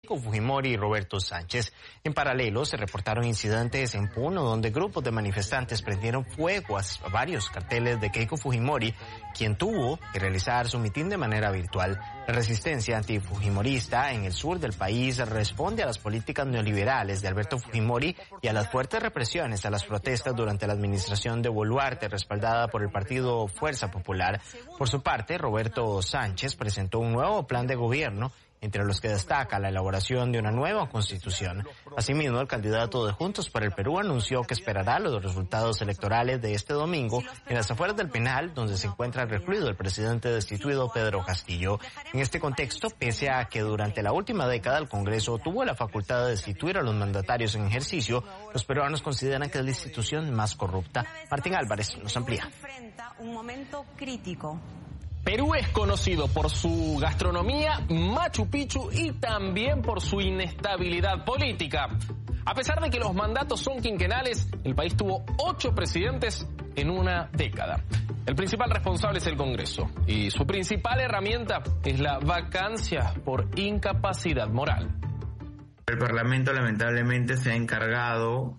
Fujimori y Roberto Sánchez. En paralelo, se reportaron incidentes en Puno, donde grupos de manifestantes prendieron fuego a varios carteles de Keiko Fujimori, quien tuvo que realizar su mitin de manera virtual. La resistencia antifujimorista en el sur del país responde a las políticas neoliberales de Alberto Fujimori y a las fuertes represiones a las protestas durante la administración de Boluarte, respaldada por el partido Fuerza Popular. Por su parte, Roberto Sánchez presentó un nuevo plan de gobierno, entre los que destaca la elaboración de una nueva constitución. Asimismo, el candidato de Juntos por el Perú anunció que esperará los resultados electorales de este domingo en las afueras del penal, donde se encuentra recluido el presidente destituido Pedro Castillo. En este contexto, pese a que durante la última década el Congreso tuvo la facultad de destituir a los mandatarios en ejercicio, los peruanos consideran que es la institución más corrupta. Martín Álvarez nos amplía. Un momento crítico. Perú es conocido por su gastronomía, Machu Picchu y también por su inestabilidad política. A pesar de que los mandatos son quinquenales, el país tuvo 8 presidentes en una década. El principal responsable es el Congreso y su principal herramienta es la vacancia por incapacidad moral. El Parlamento lamentablemente se ha encargado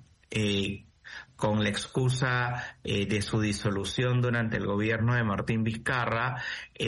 con la excusa de su disolución durante el gobierno de Martín Vizcarra,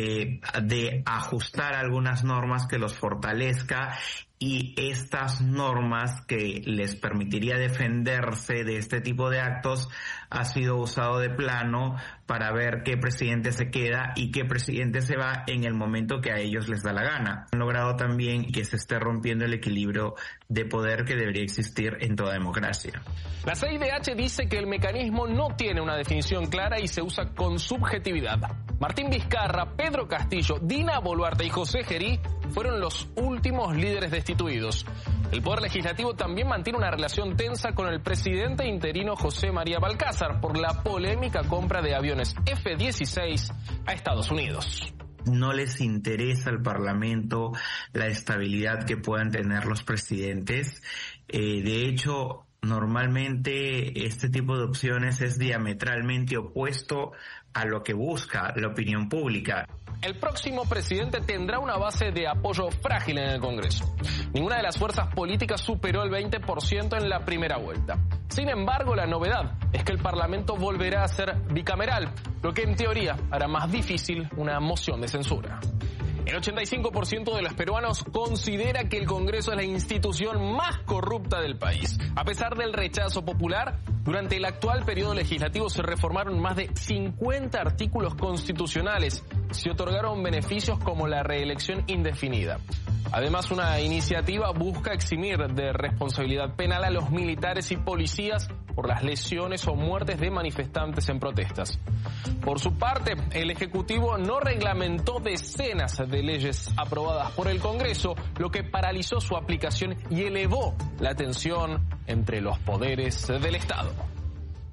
de ajustar algunas normas que los fortalezca, y estas normas que les permitiría defenderse de este tipo de actos ha sido usado de plano para ver qué presidente se queda y qué presidente se va en el momento que a ellos les da la gana. Han logrado también que se esté rompiendo el equilibrio de poder que debería existir en toda democracia. La CIDH dice que el mecanismo no tiene una definición clara y se usa con subjetividad. Martín Vizcarra, Pedro Castillo, Dina Boluarte y José Gerí fueron los últimos líderes destituidos. El Poder Legislativo también mantiene una relación tensa con el presidente interino José María Balcázar por la polémica compra de aviones F-16 a Estados Unidos. No les interesa al Parlamento la estabilidad que puedan tener los presidentes. De hecho, normalmente este tipo de opciones es diametralmente opuesto a lo que busca la opinión pública. El próximo presidente tendrá una base de apoyo frágil en el Congreso. Ninguna de las fuerzas políticas superó el 20% en la primera vuelta. Sin embargo, la novedad es que el Parlamento volverá a ser bicameral, lo que en teoría hará más difícil una moción de censura. El 85% de los peruanos considera que el Congreso es la institución más corrupta del país. A pesar del rechazo popular, durante el actual periodo legislativo se reformaron más de 50 artículos constitucionales. Se otorgaron beneficios como la reelección indefinida. Además, una iniciativa busca eximir de responsabilidad penal a los militares y policías por las lesiones o muertes de manifestantes en protestas. Por su parte, el Ejecutivo no reglamentó decenas de leyes aprobadas por el Congreso, lo que paralizó su aplicación y elevó la tensión entre los poderes del Estado.